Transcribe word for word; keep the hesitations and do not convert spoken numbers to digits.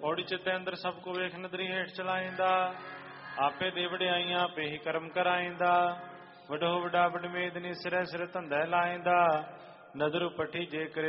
ਔੜੀ ਚਿੱਤੇ ਅੰਦਰ ਸਭ ਕੋ ਵੇਖ ਨਦਰੀ ਹੇਠ ਚਲਾਇਂਦਾ। ਆਪੇ ਦੇ ਵਡਿਆਈਆਂ ਆਪੇ ਹੀ ਕਰਮ ਕਰਾਇਂਦਾ। ਵਡੋ ਵਡਾ ਵਡਮੇਦਨੀ ਸਿਰੇ ਸਿਰ ਧੰਦਾ ਲਾਇਂਦਾ। ਨਦਰ ਪੱਠੀ ਜੇ ਕਰੇ